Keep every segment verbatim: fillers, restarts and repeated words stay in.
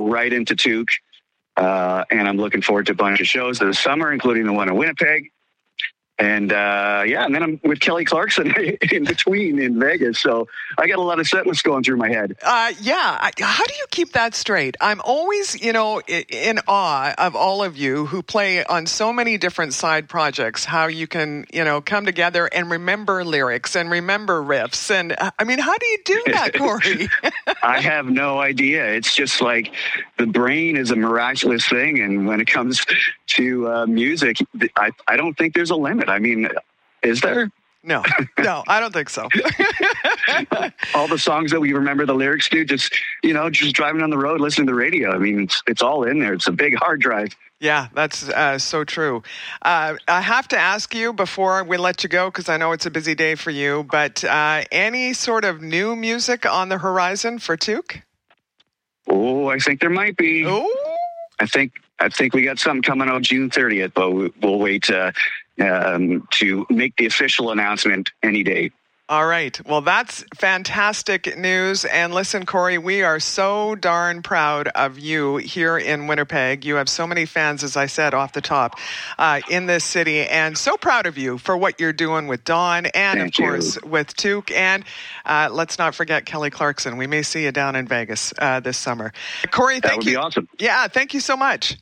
right into Tuke. Uh, and I'm looking forward to a bunch of shows this summer, including the one in Winnipeg. And, uh, yeah, and then I'm with Kelly Clarkson in between in Vegas. So I got a lot of set lists going through my head. Uh, yeah. How do you keep that straight? I'm always, you know, in awe of all of you who play on so many different side projects, how you can, you know, come together and remember lyrics and remember riffs. And, I mean, how do you do that, Corey? I have no idea. It's just like the brain is a miraculous thing. And when it comes to uh, music, I, I don't think there's a limit. I mean, is there? No, no, I don't think so. All the songs that we remember the lyrics to, just, you know, just driving on the road, listening to the radio. I mean, it's, it's all in there. It's a big hard drive. Yeah, that's uh, so true. Uh, I have to ask you before we let you go, because I know it's a busy day for you, but uh, any sort of new music on the horizon for Tuke? Oh, I think there might be. Oh, I think I think we got something coming out June thirtieth, but we'll wait uh, um, to make the official announcement any day. All right. Well, that's fantastic news. And listen, Corey, we are so darn proud of you here in Winnipeg. You have so many fans, as I said off the top, uh, in this city, and so proud of you for what you're doing with Dawn and, Thank of course, you. with Tuke. And uh, let's not forget Kelly Clarkson. We may see you down in Vegas uh, this summer. Corey, that thank would you. Be awesome. Yeah, thank you so much.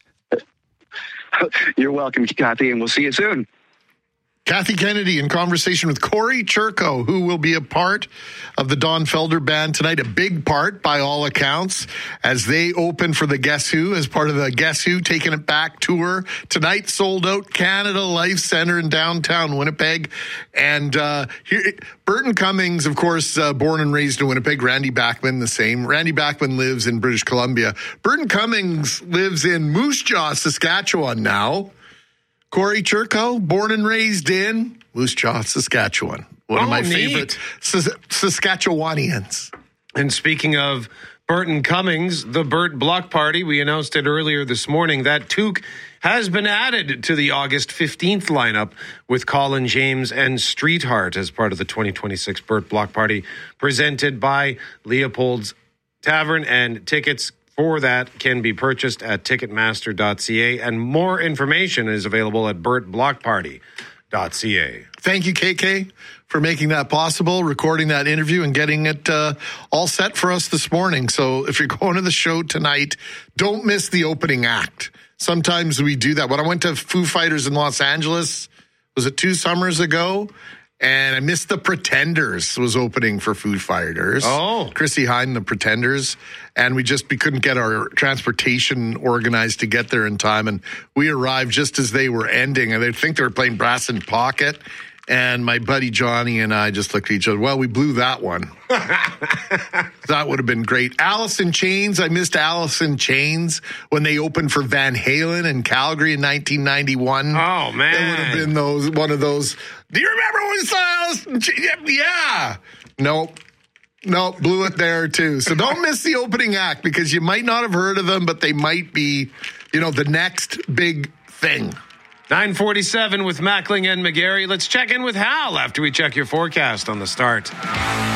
You're welcome, Kathy, and we'll see you soon. Kathy Kennedy in conversation with Corey Churko, who will be a part of the Don Felder Band tonight, a big part by all accounts, as they open for the Guess Who as part of the Guess Who Taking It Back tour. Tonight, sold out Canada Life Center in downtown Winnipeg. And uh, here, Burton Cummings, of course, uh, born and raised in Winnipeg. Randy Bachman, the same. Randy Bachman lives in British Columbia. Burton Cummings lives in Moose Jaw, Saskatchewan now. Corey Churko, born and raised in Moose Jaw, Saskatchewan. One oh, of my neat. favorite Sas- Saskatchewanians. And speaking of Burton Cummings, the Burt Block Party, we announced it earlier this morning that Tuke has been added to the August fifteenth lineup with Colin James and Streetheart as part of the twenty twenty-six Burt Block Party presented by Leopold's Tavern, and tickets for that can be purchased at ticketmaster dot c a, and more information is available at burt block party dot c a. Thank you, K K, for making that possible, recording that interview and getting it uh, all set for us this morning. So if you're going to the show tonight, don't miss the opening act. Sometimes we do that. When I went to Foo Fighters in Los Angeles, was it two summers ago? And I missed the Pretenders was opening for Foo Fighters. Oh. Chrissy Hynde, the Pretenders. And we just, we couldn't get our transportation organized to get there in time. And we arrived just as they were ending. And I think they were playing Brass in Pocket. And my buddy Johnny and I just looked at each other. Well, we blew that one. That would have been great. Alice in Chains. I missed Alice in Chains when they opened for Van Halen in Calgary in nineteen ninety-one. Oh, man. It would have been those one of those. Do you remember when we saw Alice in Chains? Yeah. Nope. Nope. Blew it there, too. So don't miss the opening act, because you might not have heard of them, but they might be, you know, the next big thing. nine forty-seven with Mackling and McGarry. Let's check in with Hal after we check your forecast on the start.